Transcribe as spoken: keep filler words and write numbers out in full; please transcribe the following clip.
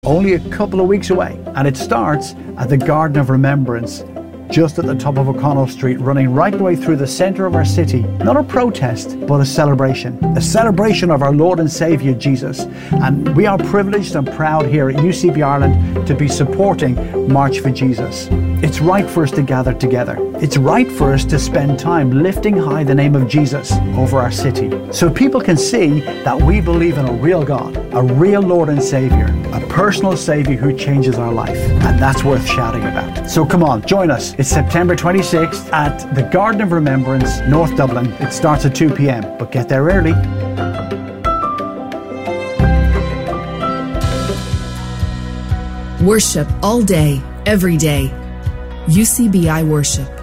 only a couple of weeks away, and it starts at the Garden of Remembrance, just at the top of O'Connell Street, running right the way through the centre of our city. Not a protest, but a celebration. A celebration of our Lord and Saviour Jesus. And we are privileged and proud here at U C B Ireland to be supporting March for Jesus. It's right for us to gather together. It's right for us to spend time lifting high the name of Jesus over our city, so people can see that we believe in a real God, a real Lord and Saviour, a personal Saviour who changes our life. And that's worth shouting about. So come on, join us. It's September twenty-sixth at the Garden of Remembrance, North Dublin. It starts at two p m, but get there early. Worship all day, every day. U C B I Worship.